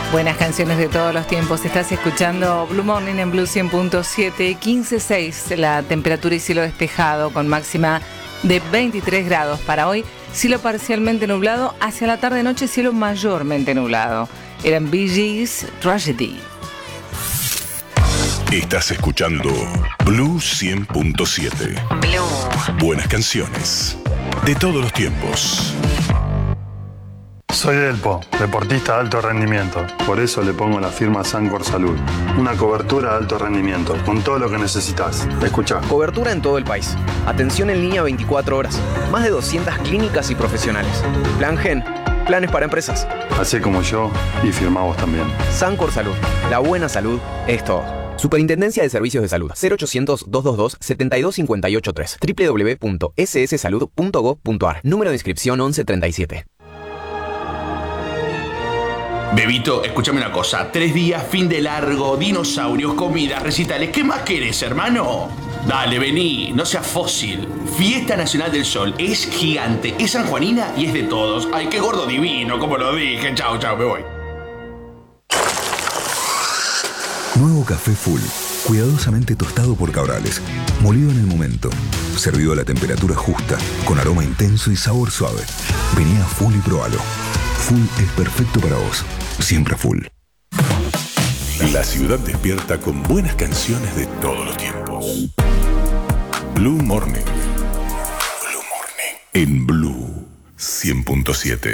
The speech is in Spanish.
Buenas canciones de todos los tiempos. Estás escuchando Blue Morning en Blue 100.7, 15.6 la temperatura y cielo despejado con máxima de 23 grados para hoy. Cielo parcialmente nublado, hacia la tarde-noche cielo mayormente nublado. Eran Bee Gees, Tragedy. Estás escuchando Blue 100.7. Blue. Buenas canciones de todos los tiempos. Soy Delpo, deportista de alto rendimiento. Por eso le pongo la firma Sancor Salud. Una cobertura de alto rendimiento, con todo lo que necesitas. Escucha. Cobertura en todo el país. Atención en línea 24 horas. Más de 200 clínicas y profesionales. Plan Gen. Planes para empresas. Así como yo, y firma vos también. Sancor Salud. La buena salud es todo. Superintendencia de Servicios de Salud. 0800-222-72583. www.sssalud.gov.ar. Número de inscripción 1137. Bebito, escúchame una cosa. 3 días, fin de largo, dinosaurios, comidas, recitales. ¿Qué más querés, hermano? Dale, vení, no seas fósil. Fiesta Nacional del Sol. Es gigante, es sanjuanina y es de todos. Ay, qué gordo divino, como lo dije. Chau, me voy. Nuevo café Full, cuidadosamente tostado por Cabrales, molido en el momento, servido a la temperatura justa, con aroma intenso y sabor suave. Vení a Full y probalo. Full es perfecto para vos, siempre Full. La ciudad despierta con buenas canciones de todos los tiempos. Blue Morning. Blue Morning. En Blue 100.7.